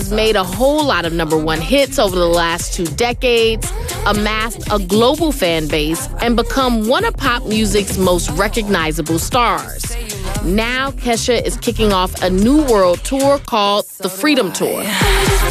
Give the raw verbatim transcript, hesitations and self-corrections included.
Has made a whole lot of number one hits over the last two decades, amassed a global fan base, and become one of pop music's most recognizable stars. Now, Kesha is kicking off a new world tour called the Freedom Tour.